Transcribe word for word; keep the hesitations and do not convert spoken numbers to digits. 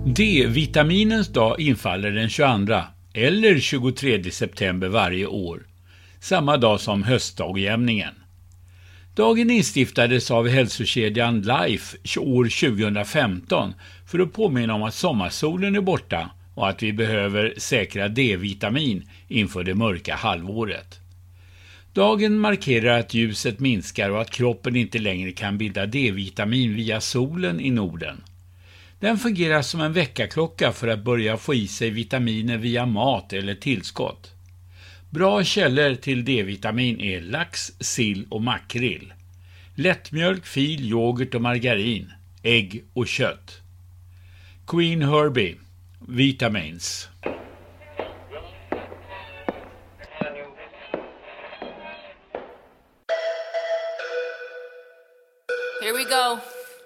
D-vitaminens dag infaller den tjugoandra eller tjugotredje september varje år, samma dag som höstdagjämningen. Dagen instiftades av hälsokedjan Life år tjugohundrafemton för att påminna om att sommarsolen är borta och att vi behöver säkra D-vitamin inför det mörka halvåret. Dagen markerar att ljuset minskar och att kroppen inte längre kan bilda D-vitamin via solen i Norden. Den fungerar som en väckarklocka för att börja få i sig vitaminer via mat eller tillskott. Bra källor till D-vitamin är lax, sill och makrill. Lättmjölk, fil, yoghurt och margarin. Ägg och kött. Queen Herbie. Vitamins.